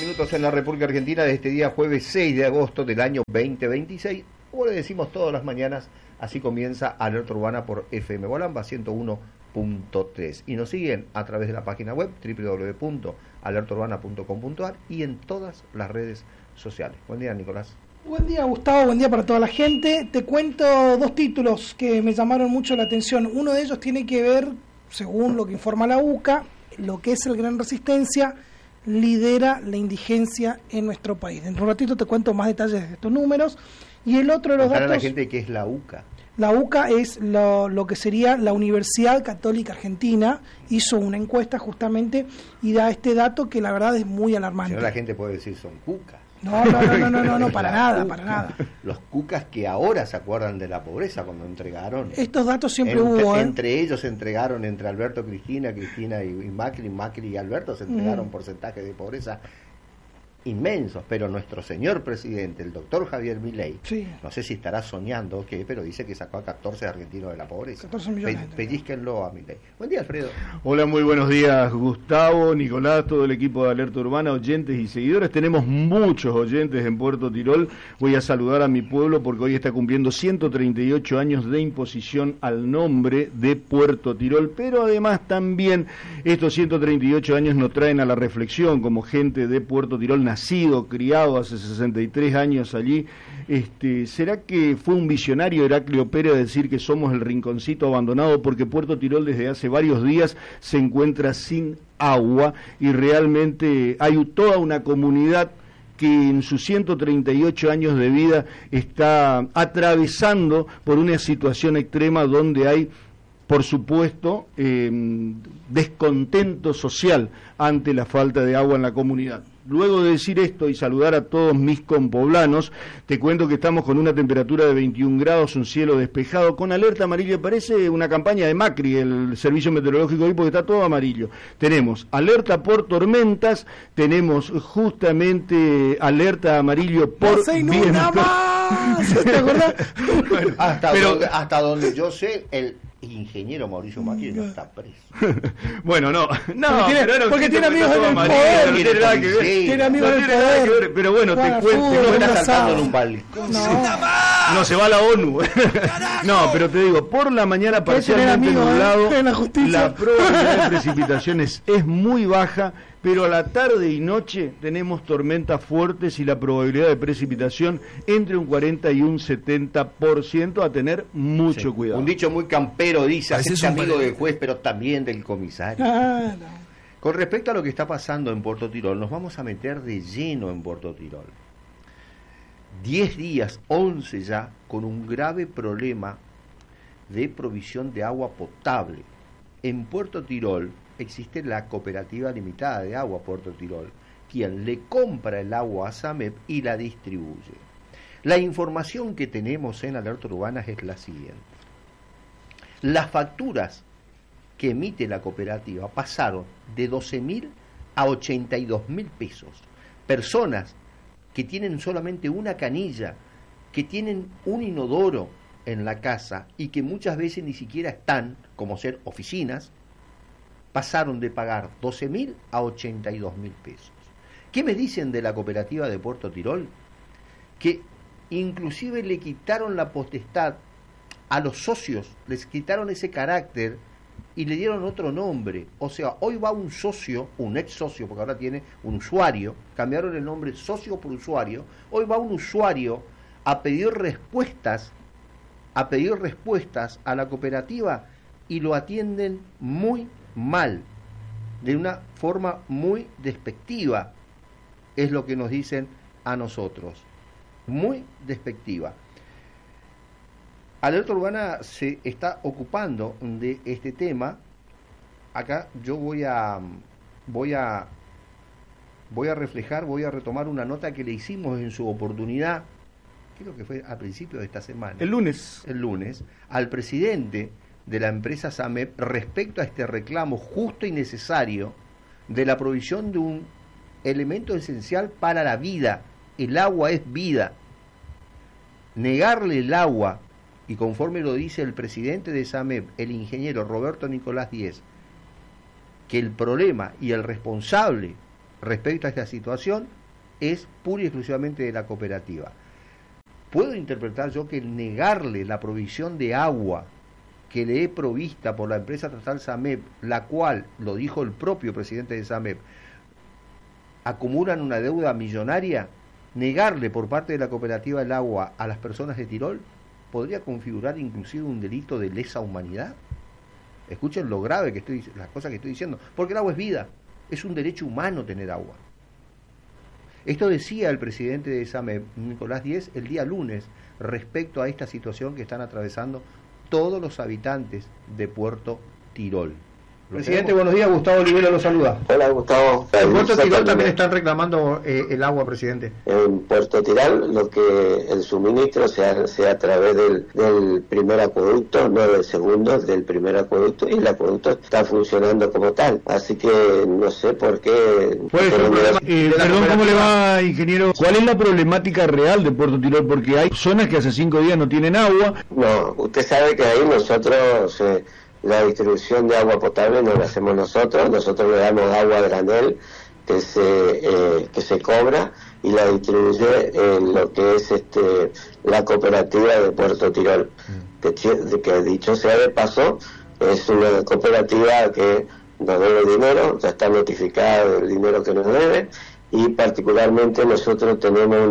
minutos en la República Argentina de este día jueves 6 de agosto del año 2026. Como le decimos todas las mañanas, así comienza Alerta Urbana por FM Bolamba 101.3. Y nos siguen a través de la página web www.alertaurbana.com.ar y en todas las redes sociales. Buen día, Nicolás. Buen día, Gustavo, buen día para toda la gente. Te cuento dos títulos que me llamaron mucho la atención. Uno de ellos tiene que ver, según lo que informa la UCA, lo que es el Gran Resistencia lidera la indigencia en nuestro país. Dentro de un ratito te cuento más detalles de estos números. Y el otro de los datos... Para la gente, ¿qué es la UCA? La UCA es lo que sería la Universidad Católica Argentina. Hizo una encuesta justamente y da este dato que la verdad es muy alarmante. Si no, la gente puede decir son cucas. No, para nada. Los cucas que ahora se acuerdan de la pobreza cuando entregaron. Estos datos siempre hubo. Entre ellos se entregaron, entre Alberto, Cristina y Macri y Alberto se entregaron porcentajes de pobreza inmensos, pero nuestro señor presidente, el doctor Javier Milei, sí, no sé si estará soñando o qué, pero dice que sacó a 14 argentinos de la pobreza. 14 millones. Pellizquenlo a Milei. Buen día, Alfredo. Hola, muy buenos días, Gustavo, Nicolás, todo el equipo de Alerta Urbana, oyentes y seguidores. Tenemos muchos oyentes en Puerto Tirol. Voy a saludar a mi pueblo porque hoy está cumpliendo 138 años de imposición al nombre de Puerto Tirol, pero además también estos 138 años nos traen a la reflexión como gente de Puerto Tirol, nacido, criado hace 63 años allí. ¿Será que fue un visionario Heraclio Pérez decir que somos el rinconcito abandonado? Porque Puerto Tirol desde hace varios días se encuentra sin agua y realmente hay toda una comunidad que en sus 138 años de vida está atravesando por una situación extrema donde hay, por supuesto, descontento social ante la falta de agua en la comunidad. Luego de decir esto y saludar a todos mis compoblanos, te cuento que estamos con una temperatura de 21 grados, un cielo despejado, con alerta amarilla. Parece una campaña de Macri, el servicio meteorológico hoy, porque está todo amarillo. Tenemos alerta por tormentas, tenemos justamente alerta amarillo por viento. ¿Te acordás? Bueno, hasta donde yo sé, el ingeniero Mauricio Macri no está preso. Bueno, porque tiene amigos en el poder. Tiene amigos en el poder. Pero bueno, te cuento. No está saltando en un balcón. No, se va a la ONU. No, pero te digo, por la mañana parcialmente nublado, la probabilidad de precipitaciones es muy baja, pero a la tarde y noche tenemos tormentas fuertes y la probabilidad de precipitación entre un 40 y un 70%, a tener mucho cuidado. Un dicho muy campero dice, hacerte amigo del juez, pero también del comisario. Con respecto a lo que está pasando en Puerto Tirol, nos vamos a meter de lleno en Puerto Tirol. 10 días, 11 ya, con un grave problema de provisión de agua potable. En Puerto Tirol existe la Cooperativa Limitada de Agua Puerto Tirol, quien le compra el agua a SAMEP y la distribuye. La información que tenemos en Alerta Urbana es la siguiente. Las facturas que emite la cooperativa pasaron de 12.000 a 82.000 pesos. Personas que tienen solamente una canilla, que tienen un inodoro en la casa y que muchas veces ni siquiera están, como ser oficinas, pasaron de pagar 12.000 a 82.000 pesos. ¿Qué me dicen de la cooperativa de Puerto Tirol? Que inclusive le quitaron la potestad a los socios, les quitaron ese carácter y le dieron otro nombre. O sea, hoy va un socio, un ex socio, porque ahora tiene un usuario, cambiaron el nombre socio por usuario, hoy va un usuario a pedir respuestas a la cooperativa y lo atienden muy mal, de una forma muy despectiva, es lo que nos dicen a nosotros, muy despectiva. Alerta Urbana se está ocupando de este tema. Acá yo voy a reflejar, voy a retomar una nota que le hicimos en su oportunidad, creo que fue a principios de esta semana. El lunes, al presidente de la empresa SAMEP respecto a este reclamo justo y necesario de la provisión de un elemento esencial para la vida. El agua es vida. Negarle el agua, y conforme lo dice el presidente de SAMEP, el ingeniero Roberto Nicolás Díez, que el problema y el responsable respecto a esta situación es pura y exclusivamente de la cooperativa. ¿Puedo interpretar yo que negarle la provisión de agua que le he provista por la empresa estatal SAMEP, la cual, lo dijo el propio presidente de SAMEP, acumulan una deuda millonaria, negarle por parte de la cooperativa el agua a las personas de Tirol, podría configurar inclusive un delito de lesa humanidad? Escuchen lo grave que las cosas que estoy diciendo, porque el agua es vida, es un derecho humano tener agua. Esto decía el presidente de SAMEP, Nicolás Díez, el día lunes, respecto a esta situación que están atravesando todos los habitantes de Puerto Tirol. Presidente, buenos días, Gustavo Olivero lo saluda. Hola, Gustavo. En Puerto Tirol también están reclamando el agua, presidente. En Puerto Tirol lo que el suministro sea a través del primer acueducto, no del segundo, del primer acueducto, y el acueducto está funcionando como tal. Así que no sé por qué... Perdón, ¿cómo le va, ingeniero? ¿Cuál es la problemática real de Puerto Tirol? Porque hay zonas que hace 5 días no tienen agua. No, usted sabe que ahí nosotros... la distribución de agua potable no la hacemos nosotros le damos agua a granel que se cobra y la distribuye en lo que es la cooperativa de Puerto Tirol, que dicho sea de paso, es una cooperativa que nos debe dinero, ya está notificada del dinero que nos debe, y particularmente nosotros tenemos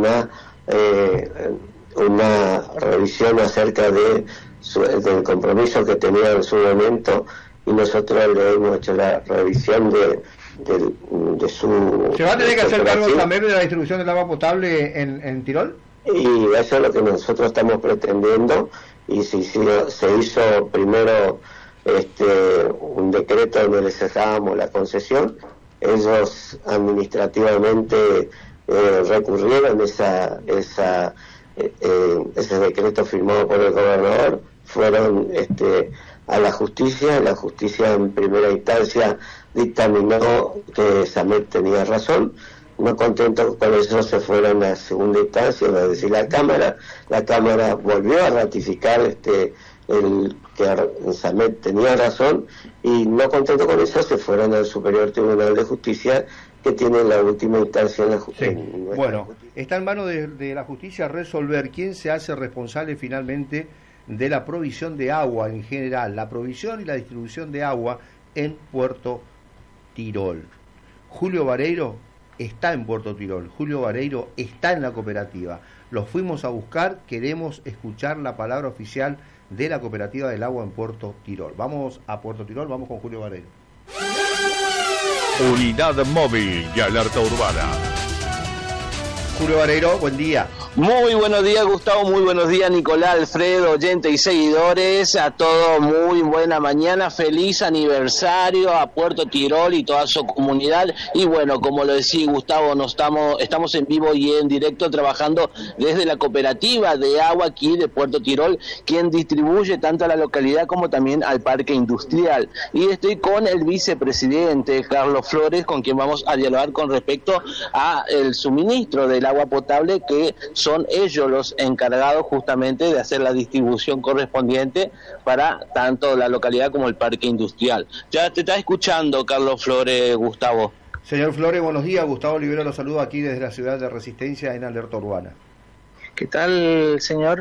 una revisión acerca del compromiso que tenía en su momento, y nosotros le hemos hecho la revisión de su... ¿Se va a tener que hacer cargo también de la distribución del agua potable en Tirol? Y eso es lo que nosotros estamos pretendiendo, y se hizo primero un decreto donde les dejábamos la concesión. Ellos administrativamente recurrieron ese decreto firmado por el gobernador, fueron a la justicia en primera instancia dictaminó que SAMEP tenía razón. No contentos con eso se fueron a segunda instancia, es decir, la Cámara volvió a ratificar que SAMEP tenía razón, y no contento con eso se fueron al Superior Tribunal de Justicia, que tiene la última instancia en la justicia. Sí. Bueno, está en manos de la justicia resolver quién se hace responsable finalmente de la provisión de agua en general, la provisión y la distribución de agua en Puerto Tirol. Julio Vareiro está en Puerto Tirol, Julio Vareiro está en la cooperativa. Los fuimos a buscar, queremos escuchar la palabra oficial de la cooperativa del agua en Puerto Tirol. Vamos a Puerto Tirol, vamos con Julio Vareiro. Unidad móvil y alerta urbana. Julio Vareiro, buen día. Muy buenos días, Gustavo, muy buenos días, Nicolás, Alfredo, oyentes y seguidores, a todos muy buena mañana, feliz aniversario a Puerto Tirol y toda su comunidad. Y bueno, como lo decía Gustavo, estamos en vivo y en directo trabajando desde la cooperativa de agua aquí de Puerto Tirol, quien distribuye tanto a la localidad como también al parque industrial. Y estoy con el vicepresidente Carlos Flores, con quien vamos a dialogar con respecto a el suministro del agua potable, que son ellos los encargados justamente de hacer la distribución correspondiente para tanto la localidad como el parque industrial. Ya te está escuchando Carlos Flores, Gustavo. Señor Flores, buenos días. Gustavo Olivero lo saluda aquí desde la ciudad de Resistencia en Alerta Urbana. ¿Qué tal, señor?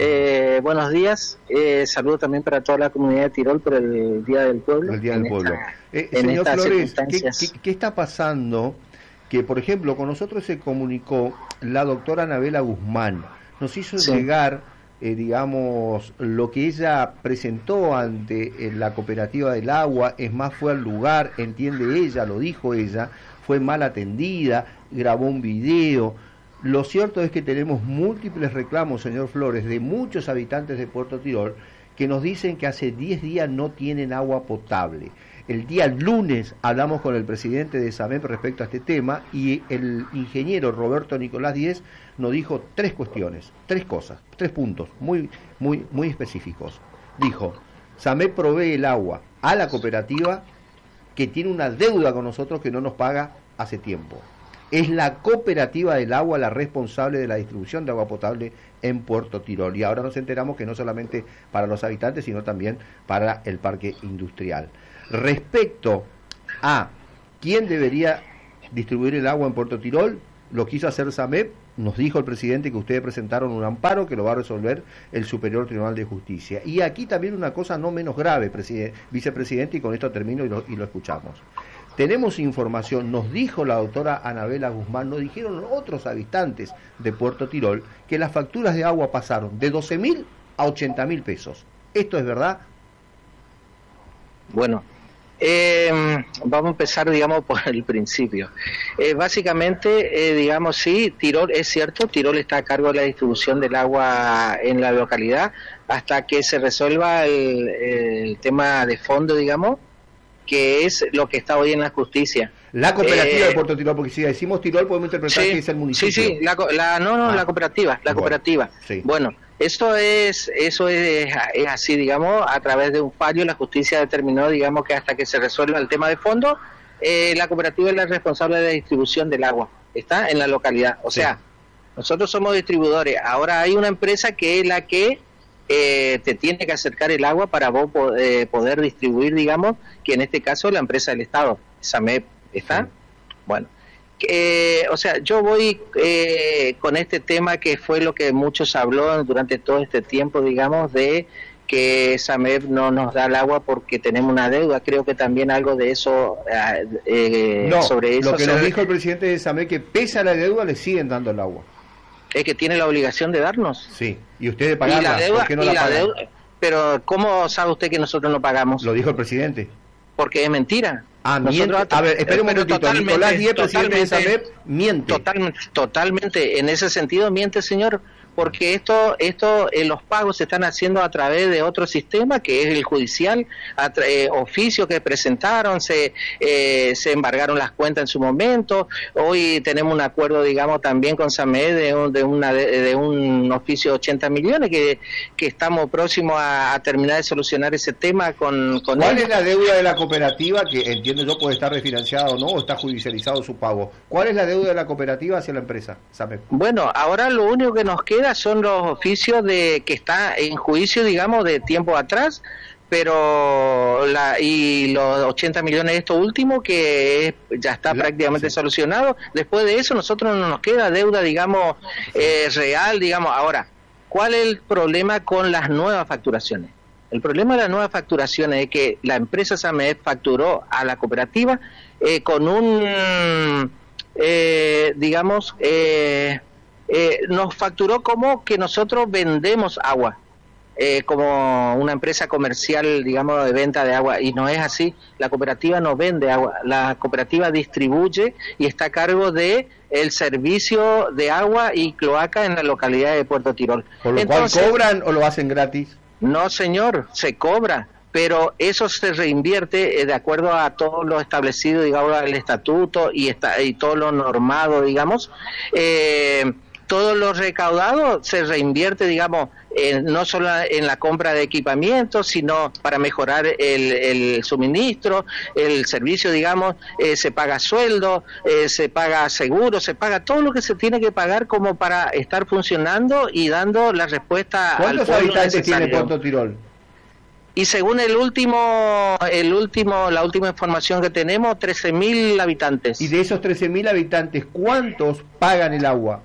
Buenos días. Saludo también para toda la comunidad de Tirol por el Día del Pueblo. El Día del Pueblo. Señor Flores, ¿qué está pasando? Que, por ejemplo, con nosotros se comunicó la doctora Anabela Guzmán, nos hizo llegar, digamos, lo que ella presentó ante la cooperativa del agua, es más, fue al lugar, entiende ella, lo dijo ella, fue mal atendida, grabó un video. Lo cierto es que tenemos múltiples reclamos, señor Flores, de muchos habitantes de Puerto Tirol, que nos dicen que hace 10 días no tienen agua potable. El día lunes hablamos con el presidente de SAMEP respecto a este tema, y el ingeniero Roberto Nicolás Díez nos dijo 3 cuestiones, 3 cosas, 3 puntos muy específicos. Dijo, SAMEP provee el agua a la cooperativa que tiene una deuda con nosotros que no nos paga hace tiempo. Es la cooperativa del agua la responsable de la distribución de agua potable en Puerto Tirol. Y ahora nos enteramos que no solamente para los habitantes, sino también para el parque industrial. Respecto a quién debería distribuir el agua en Puerto Tirol, lo quiso hacer SAMEP, nos dijo el presidente que ustedes presentaron un amparo que lo va a resolver el Superior Tribunal de Justicia. Y aquí también una cosa no menos grave, vicepresidente, y con esto termino y lo escuchamos. Tenemos información, nos dijo la doctora Anabela Guzmán, nos dijeron otros habitantes de Puerto Tirol, que las facturas de agua pasaron de 12.000 a 80.000 pesos. ¿Esto es verdad? Bueno, vamos a empezar, digamos, por el principio. Básicamente, digamos, sí, Tirol, es cierto, Tirol está a cargo de la distribución del agua en la localidad hasta que se resuelva el tema de fondo, digamos, que es lo que está hoy en la justicia. La cooperativa de Puerto Tirol, porque si decimos Tirol podemos interpretar que es el municipio. Sí, la cooperativa, la cooperativa. Sí. Bueno, eso es así, digamos, a través de un fallo la justicia determinó, digamos, que hasta que se resuelva el tema de fondo, la cooperativa es la responsable de la distribución del agua, está en la localidad. O sea, nosotros somos distribuidores, ahora hay una empresa que es la que te tiene que acercar el agua para vos poder distribuir, digamos, que en este caso la empresa del Estado, SAMEP, ¿está? Sí. Bueno, o sea, yo voy con este tema que fue lo que muchos habló durante todo este tiempo, digamos, de que SAMEP no nos da el agua porque tenemos una deuda. Creo que también algo de eso sobre eso. Lo que nos dijo el presidente de SAMEP, que pese a la deuda le siguen dando el agua. Es que tiene la obligación de darnos. Sí, y ustedes pagan la deuda. ¿Por qué no la pagan? Pero ¿cómo sabe usted que nosotros no pagamos? Lo dijo el presidente. Porque es mentira. A ver, espera un minutito. Nicolás Díez, presidente de SAMEP, miente. Totalmente. En ese sentido miente, señor, porque esto los pagos se están haciendo a través de otro sistema que es el judicial, oficio que presentaron, se embargaron las cuentas en su momento. Hoy tenemos un acuerdo, digamos, también con SAMEP de un oficio de 80 millones que estamos próximos a terminar de solucionar ese tema con ¿Cuál es la deuda de la cooperativa, que entiendo yo puede estar refinanciada o no, o está judicializado su pago? ¿Cuál es la deuda de la cooperativa hacia la empresa, SAMEP? Bueno, ahora lo único que nos queda son los oficios que está en juicio, digamos, de tiempo atrás, pero y los 80 millones de esto último que ya está prácticamente solucionado. Después de eso nosotros no nos queda deuda, digamos, real, digamos. Ahora, ¿cuál es el problema con las nuevas facturaciones? El problema de las nuevas facturaciones es que la empresa SAMEP facturó a la cooperativa con un, digamos, nos facturó como que nosotros vendemos agua, como una empresa comercial, digamos, de venta de agua, y no es así. La cooperativa no vende agua, la cooperativa distribuye y está a cargo de el servicio de agua y cloaca en la localidad de Puerto Tirol. ¿Por lo cual cobran o lo hacen gratis? No, señor, se cobra, pero eso se reinvierte de acuerdo a todo lo establecido, digamos, el estatuto y todo lo normado, digamos. Todo lo recaudado se reinvierte, digamos, no solo en la compra de equipamientos, sino para mejorar el suministro, el servicio, digamos, se paga sueldo, se paga seguro, se paga todo lo que se tiene que pagar como para estar funcionando y dando la respuesta al pueblo necesario. ¿Cuántos habitantes tiene Puerto Tirol? Y según la última información que tenemos, 13.000 habitantes. Y de esos 13.000 habitantes, ¿cuántos pagan el agua?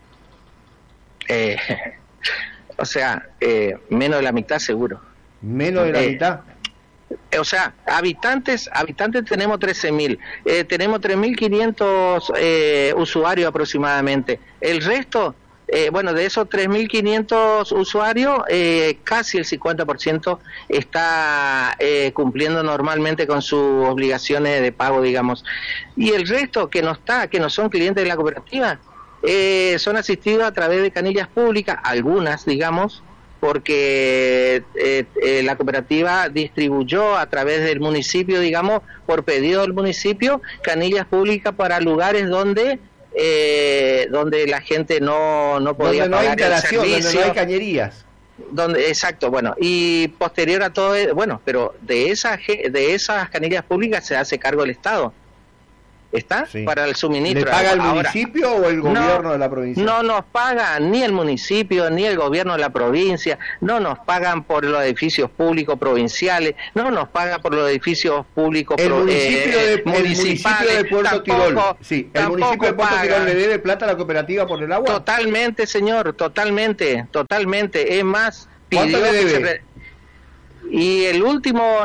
O sea, menos de la mitad seguro. ¿Menos de la mitad? O sea, habitantes tenemos 13.000. Tenemos 3.500 usuarios aproximadamente. El resto, bueno, de esos 3.500 usuarios, casi el 50% está cumpliendo normalmente con sus obligaciones de pago, digamos. Y el resto que no son clientes de la cooperativa, son asistidos a través de canillas públicas, algunas, digamos, porque la cooperativa distribuyó a través del municipio, digamos, por pedido del municipio, canillas públicas para lugares donde la gente no podía pagar el servicio, donde no hay cañerías. Exacto, bueno, y posterior a todo, bueno, pero de esas canillas públicas se hace cargo el Estado. ¿está? Sí. Para el suministro. ¿Le paga el Ahora, municipio o el gobierno de la provincia? No nos paga ni el municipio ni el gobierno de la provincia, no nos pagan por los edificios públicos provinciales, no nos pagan por los edificios públicos municipales. El municipio de Puerto Tirol. Sí, el municipio de Puerto Tirol le debe plata a la cooperativa por el agua. Totalmente, señor, totalmente. Es más, ¿cuánto le debe? Y el último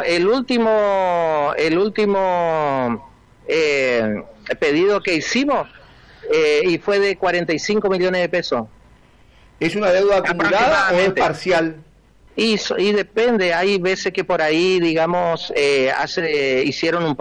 pedido que hicimos y fue de 45 millones de pesos. ¿Es una deuda acumulada o es parcial? Y depende, hay veces que por ahí, digamos, hicieron un